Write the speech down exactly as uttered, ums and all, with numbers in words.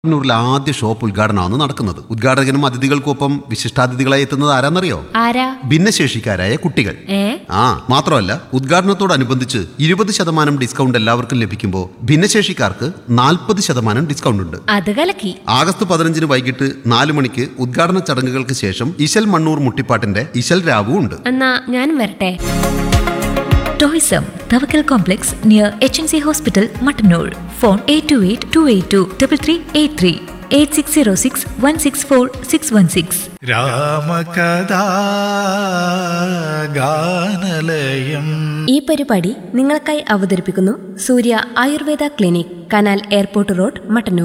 ൂരിലെ ആദ്യ ഷോപ്പ് ഉദ്ഘാടനമാണ് നടക്കുന്നത്. ഉദ്ഘാടകനും അതിഥികൾക്കൊപ്പം വിശിഷ്ടാതിഥികളായി എത്തുന്നത് ആരാന്നറിയോ? ആരാ? ഭിന്നശേഷിക്കാരായ കുട്ടികൾ. ഏ ആ മാത്രമല്ല, ഉദ്ഘാടനത്തോടനുബന്ധിച്ച് ഇരുപത് ശതമാനം ഡിസ്കൗണ്ട് എല്ലാവർക്കും ലഭിക്കുമ്പോൾ ഭിന്നശേഷിക്കാർക്ക് നാൽപ്പത് ശതമാനം ഡിസ്കൗണ്ട് ഉണ്ട്. അത് കലക്കി. ആഗസ്റ്റ് പതിനഞ്ചിന് വൈകിട്ട് നാല് മണിക്ക് ഉദ്ഘാടന ചടങ്ങുകൾക്ക് ശേഷം ഇശൽ മണ്ണൂർ മുട്ടിപ്പാട്ടിന്റെ ഇശൽ രാവു ഉണ്ട്. എന്നാ ഞാനും വരട്ടെ. Tourism, Tavakal Complex near H N C Hospital, Mattanur. Phone eight two eight, two eight two, three three eight three, eight six zero six, one six four six one six. രാമകഥാ ഗാനലയം. ഈ പരിപാടി നിങ്ങൾക്കായി അവതരിപ്പിക്കുന്നു സൂര്യ Ayurveda clinic, canal airport road, Mattannur.